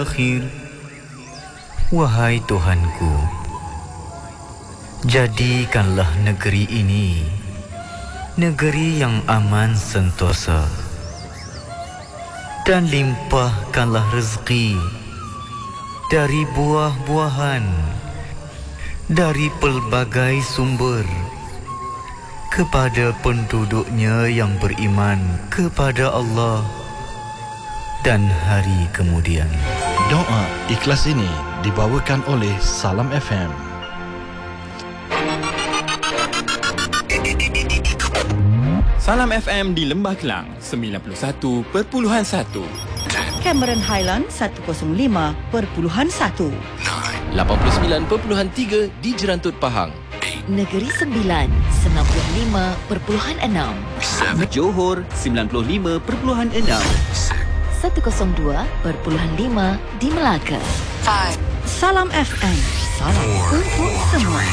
akhir. Wahai Tuhanku, jadikanlah negeri ini negeri yang aman sentosa, dan limpahkanlah rezeki dari buah-buahan, dari pelbagai sumber, kepada penduduknya yang beriman kepada Allah dan hari kemudian. Doa ikhlas ini dibawakan oleh Salam FM. Salam FM di Lembah Kelang 91.1. Cameron Highland 105.1. 89.3 di Jerantut Pahang. Negeri Sembilan 95.6. Johor 95.6. 102.5 di Melaka. Salam FM. Salam untuk semua.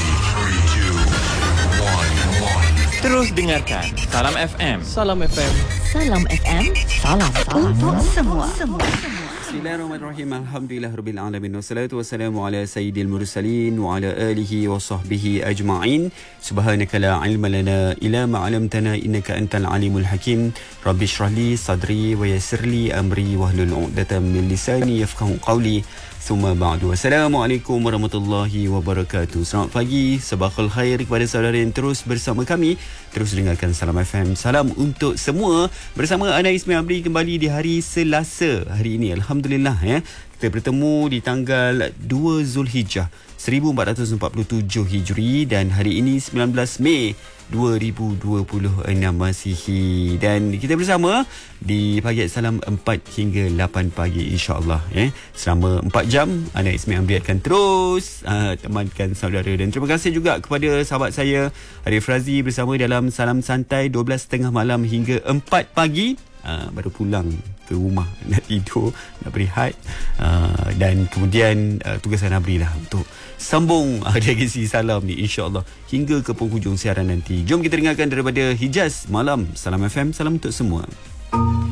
Terus dengarkan Salam FM. Salam FM. Salam FM. Salam Untuk semua. Bismillahirrahmanirrahim. Alhamdulillahirabbil alamin. Wassalatu wassalamu ala sayyidil mursalin wa ala alihi wa sahbihi ajma'in. Subhanaka la ilma lana illa ma 'allamtana innaka antal alimul hakim. Rabbi shrah li sadri wa yassir li amri wahlul 'uqdatam min lisani yafqahu qawli. Summa ba'du. Assalamualaikum warahmatullahi wabarakatuh. Selamat pagi, sabahul khair kepada saudara yang terus bersama kami. Terus dengarkan Salam FM. Salam untuk semua. Bersama Ana Ismail Amri kembali di hari Selasa. Hari ini Alhamdulillah kita bertemu di tanggal 2 Zulhijjah 1447 Hijri dan hari ini 19 Mei 2026 Masihi, dan kita bersama di pagi Salam 4 hingga 8 pagi insya-Allah selama 4 jam Ana Ismail Amri akan terus temankan saudara, dan terima kasih juga kepada sahabat saya Arif Razi bersama dalam Salam Santai 12.30 malam hingga 4 pagi. Baru pulang ke rumah nak tidur, nak berehat, dan kemudian tugasan Abri lah untuk sambung legasi salam ni insya-Allah hingga ke penghujung siaran nanti. Jom kita dengarkan daripada Hijaz Malam. Salam FM, salam untuk semua.